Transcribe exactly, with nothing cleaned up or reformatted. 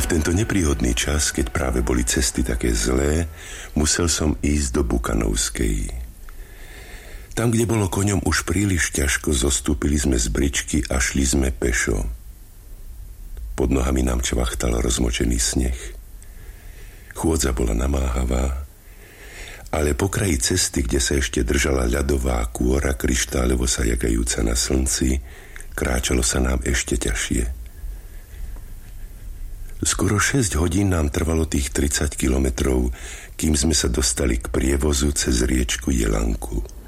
V tento nepríhodný čas, keď práve boli cesty také zlé, musel som ísť do Bukanovskej. Tam, kde bolo koňom už príliš ťažko, zostúpili sme z bričky a šli sme pešo. Pod nohami nám čvachtal rozmočený sneh. Chôdza bola namáhavá, ale po kraji cesty, kde sa ešte držala ľadová kôra, kryštáľovo sa jagajúca na slnci, kráčalo sa nám ešte ťažšie. Skoro šesť hodín nám trvalo tých tridsať kilometrov, kým sme sa dostali k prievozu cez riečku Jelanku.